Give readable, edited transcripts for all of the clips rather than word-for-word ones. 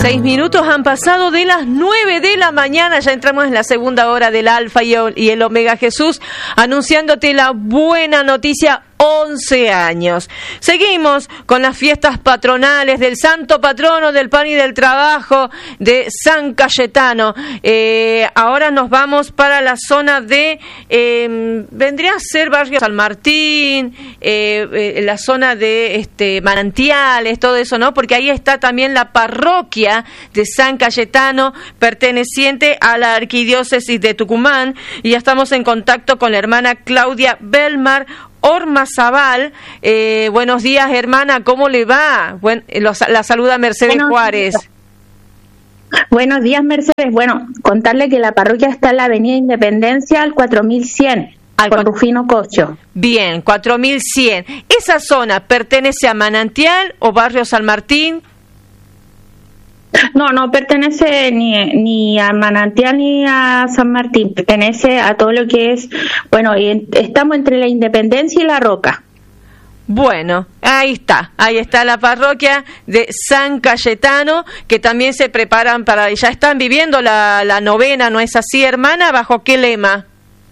6 minutos han pasado de las 9 de la mañana, ya entramos en la segunda hora del Alfa y el Omega Jesús, anunciándote la buena noticia. 11 años. Seguimos con las fiestas patronales del santo patrono del pan y del trabajo de San Cayetano. Ahora nos vamos para la zona de, vendría a ser barrio San Martín, la zona de Manantiales, todo eso, ¿no? Porque ahí está también la parroquia de San Cayetano, perteneciente a la arquidiócesis de Tucumán, y ya estamos en contacto con la hermana Claudia Belmar Ormazabal. Buenos días, hermana, ¿cómo le va? La saluda Mercedes Juárez. Buenos días, Mercedes. Bueno, contarle que la parroquia está en la avenida Independencia al 4100, por Rufino Cocho. Bien, 4100. ¿Esa zona pertenece a Manantial o barrio San Martín? No pertenece ni a Manantial ni a San Martín, pertenece a todo lo que es, estamos entre la Independencia y la Roca. Bueno, ahí está la parroquia de San Cayetano, que también se preparan ya están viviendo la novena, ¿no es así, hermana? ¿Bajo qué lema?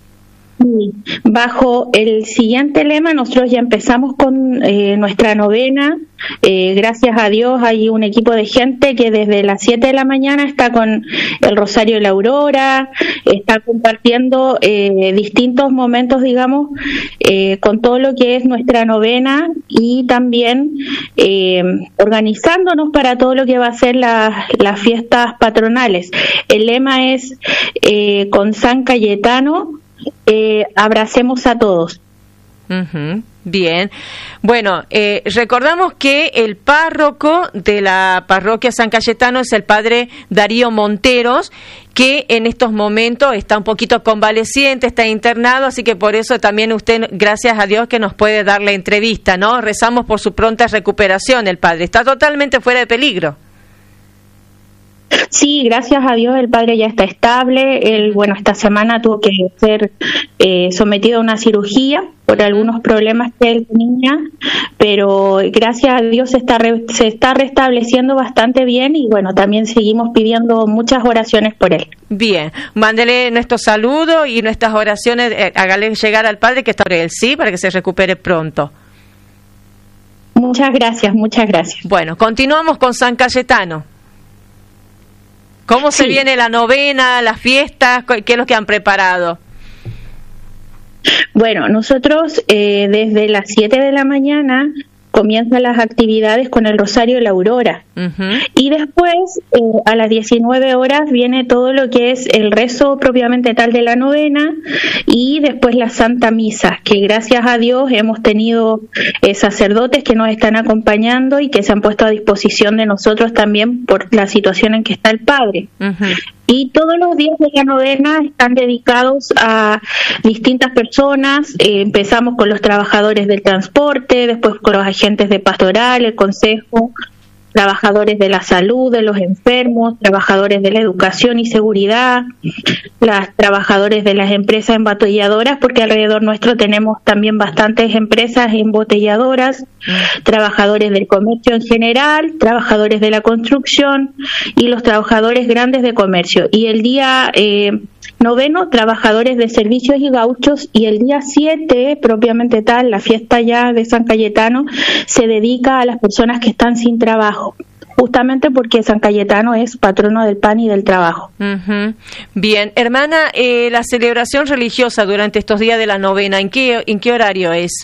Bajo el siguiente lema, nosotros ya empezamos con nuestra novena. Gracias a Dios hay un equipo de gente que desde las 7 de la mañana está con el Rosario de la Aurora, está compartiendo distintos momentos, digamos, con todo lo que es nuestra novena, y también organizándonos para todo lo que va a ser las fiestas patronales. El lema es con San Cayetano, abracemos a todos. Bien. Bueno, recordamos que el párroco de la parroquia San Cayetano es el padre Darío Monteros, que en estos momentos está un poquito convaleciente, está internado, así que por eso también usted, gracias a Dios, que nos puede dar la entrevista, ¿no? Rezamos por su pronta recuperación. El padre está totalmente fuera de peligro. Sí, gracias a Dios el padre ya está estable. Él, esta semana tuvo que ser sometido a una cirugía por algunos problemas que él tenía, pero gracias a Dios se está restableciendo bastante bien, y también seguimos pidiendo muchas oraciones por él. Bien, mándele nuestro saludo y nuestras oraciones, hágale llegar al padre que está por él, ¿sí? Para que se recupere pronto. Muchas gracias. Bueno, continuamos con San Cayetano. ¿Cómo se viene la novena, las fiestas? ¿Qué es lo que han preparado? Bueno, nosotros desde las 7 de la mañana comienzan las actividades con el Rosario de la Aurora. Y después, a las 19 horas, viene todo lo que es el rezo propiamente tal de la novena, y después la Santa Misa, que gracias a Dios hemos tenido sacerdotes que nos están acompañando y que se han puesto a disposición de nosotros también por la situación en que está el Padre. Y todos los días de la novena están dedicados a distintas personas. Empezamos con los trabajadores del transporte, después con los agentes de pastoral, el consejo, trabajadores de la salud, de los enfermos, trabajadores de la educación y seguridad, las trabajadores de las empresas embotelladoras, porque alrededor nuestro tenemos también bastantes empresas embotelladoras, trabajadores del comercio en general, trabajadores de la construcción y los trabajadores grandes de comercio. Y el día noveno, trabajadores de servicios y gauchos, y el día 7, propiamente tal, la fiesta ya de San Cayetano, se dedica a las personas que están sin trabajo, justamente porque San Cayetano es patrono del pan y del trabajo. Bien, hermana, la celebración religiosa durante estos días de la novena, ¿en qué horario es?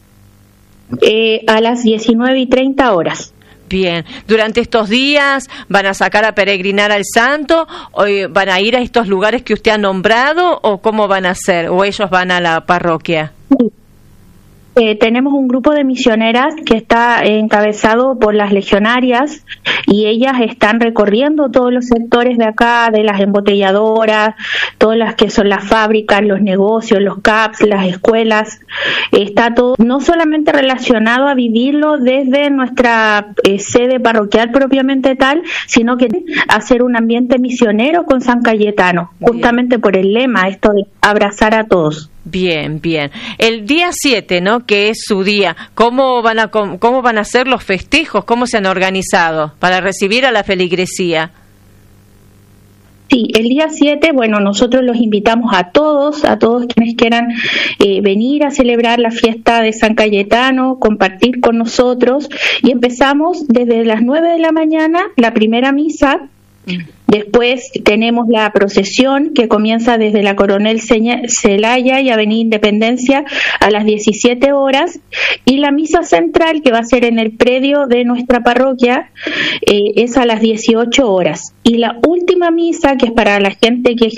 A las 19:30. Bien, durante estos días van a sacar a peregrinar al santo, o van a ir a estos lugares que usted ha nombrado, o cómo van a hacer, o ellos van a la parroquia. Tenemos un grupo de misioneras que está encabezado por las legionarias, y ellas están recorriendo todos los sectores de acá, de las embotelladoras, todas las que son las fábricas, los negocios, los CAPS, las escuelas. Está todo no solamente relacionado a vivirlo desde nuestra sede parroquial propiamente tal, sino que hacer un ambiente misionero con San Cayetano, justamente por el lema, esto de abrazar a todos. Bien, bien. El día 7, ¿no? Que es su día. ¿Cómo van a ser los festejos? ¿Cómo se han organizado para recibir a la feligresía? Sí, el día 7, bueno, nosotros los invitamos a todos quienes quieran venir a celebrar la fiesta de San Cayetano, compartir con nosotros, y empezamos desde las 9 de la mañana, la primera misa. Después tenemos la procesión que comienza desde la Coronel Celaya y Avenida Independencia a las 17 horas, y la misa central, que va a ser en el predio de nuestra parroquia, es a las 18 horas. Y la última misa, que es para la gente que